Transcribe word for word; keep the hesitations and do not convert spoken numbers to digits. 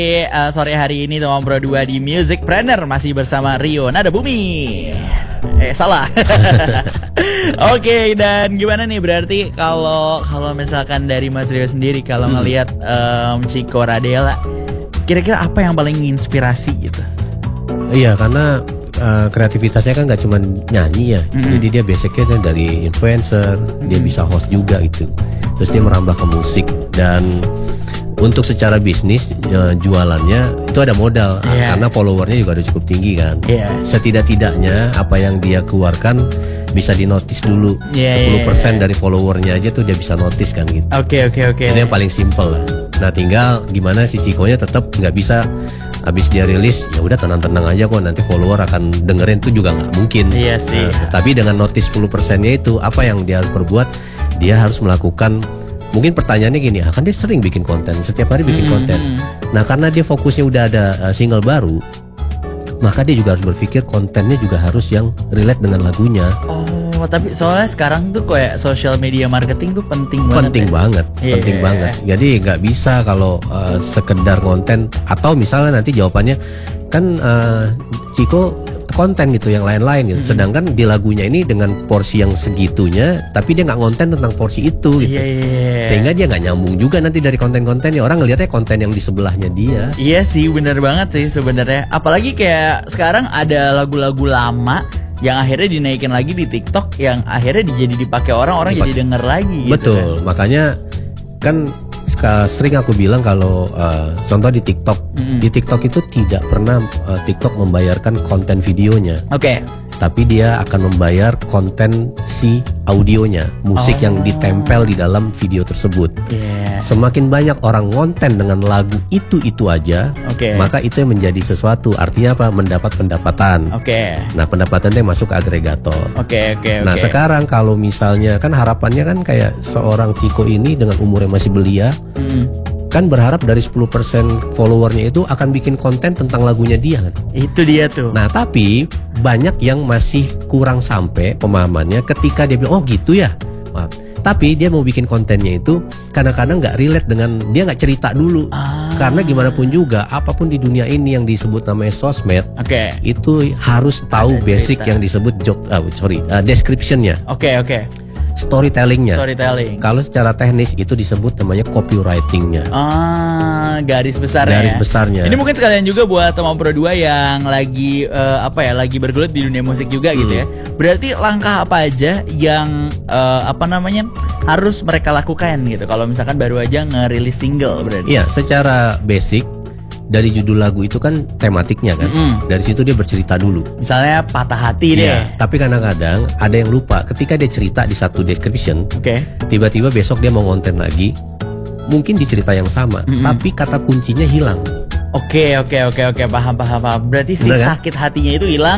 Uh, sore hari ini Tomang Pro dua di Musicpreneur masih bersama Rio Nadabumi. Eh salah. Oke, okay, dan gimana nih berarti kalau kalau misalkan dari Mas Rio sendiri kalau hmm. ngelihat um, Chico Radela, kira-kira apa yang paling inspirasi gitu? Iya, karena uh, kreativitasnya kan nggak cuma nyanyi ya, hmm. jadi dia basicnya dari influencer, hmm. dia bisa host juga gitu. Terus dia merambah ke musik dan untuk secara bisnis uh, jualannya itu ada modal yeah. karena followernya juga udah cukup tinggi kan. Yeah. Setidak-tidaknya apa yang dia keluarkan bisa dinotis dulu. Yeah, sepuluh persen yeah, yeah. dari followernya aja tuh dia bisa notice kan gitu. Oke okay, oke okay, oke. Okay. Itu yang paling simple lah. Nah tinggal gimana si Chico-nya tetap nggak bisa habis dia rilis ya udah tenang-tenang aja kok nanti follower akan dengerin tuh juga nggak mungkin. Iya sih. Nah, tapi dengan notice sepuluh persennya itu apa yang dia harus perbuat? Dia harus melakukan. Mungkin pertanyaannya gini, ah, kan dia sering bikin konten, setiap hari bikin hmm. konten. Nah karena dia fokusnya udah ada uh, single baru, maka dia juga harus berpikir kontennya juga harus yang relate dengan lagunya. Oh, tapi soalnya sekarang tuh kayak social media marketing tuh penting banget. Penting ya? banget, yeah. penting yeah. banget. Jadi nggak bisa kalau uh, sekedar konten atau misalnya nanti jawabannya kan uh, Chico konten gitu yang lain-lain gitu. Hmm. Sedangkan di lagunya ini dengan porsi yang segitunya, tapi dia nggak konten tentang porsi itu gitu. Yeah, yeah, yeah. Sehingga dia nggak nyambung juga nanti dari konten-kontennya. Orang ngelihatnya konten yang di sebelahnya dia. Iya sih, bener banget sih sebenarnya. Apalagi kayak sekarang ada lagu-lagu lama yang akhirnya dinaikin lagi di TikTok, yang akhirnya jadi dipakai orang, orang Dipak- jadi denger lagi. Gitu. Betul, kan? Makanya kan sering aku bilang kalau uh, contoh di TikTok, mm-hmm. di TikTok itu tidak pernah uh, TikTok membayarkan konten videonya. Oke. Okay. Tapi dia akan membayar konten si audionya, musik oh. yang ditempel di dalam video tersebut. Yeah. Semakin banyak orang konten dengan lagu itu-itu aja, okay. maka itu yang menjadi sesuatu. Artinya apa? Mendapat pendapatan. Oke. Okay. Nah pendapatan itu masuk ke agregator. Oke okay, oke. Okay, nah okay. sekarang kalau misalnya kan harapannya kan kayak seorang Chico ini dengan umur yang masih belia. Mm. Kan berharap dari sepuluh persen followernya itu akan bikin konten tentang lagunya dia kan. Itu dia tuh. Nah tapi banyak yang masih kurang sampai pemahamannya ketika dia bilang oh gitu ya. Wah, tapi dia mau bikin kontennya itu kadang-kadang nggak relate dengan dia nggak cerita dulu. Ah. Karena gimana pun juga apapun di dunia ini yang disebut namanya sosmed, okay. itu harus tahu ada basic cerita. Yang disebut job, uh, sorry, uh, descriptionnya. Oke okay, oke. Okay. Storytellingnya. Storytelling. Kalau secara teknis itu disebut namanya copywritingnya. Ah, garis besarnya. Garis besarnya. Ini mungkin sekalian juga buat Tomang Pro dua yang lagi uh, apa ya, lagi bergelut di dunia musik juga hmm. gitu ya. Berarti langkah apa aja yang uh, apa namanya harus mereka lakukan gitu? Kalau misalkan baru aja ngerilis single berarti. Iya, secara basic. Dari judul lagu itu kan tematiknya kan, mm-hmm. dari situ dia bercerita dulu. Misalnya patah hati deh. Ya, tapi kadang-kadang ada yang lupa ketika dia cerita di satu description, okay. tiba-tiba besok dia mau konten lagi, mungkin di cerita yang sama, mm-hmm. tapi kata kuncinya hilang. Oke oke oke oke paham paham paham. Berarti si Bener, kan? Sakit hatinya itu hilang.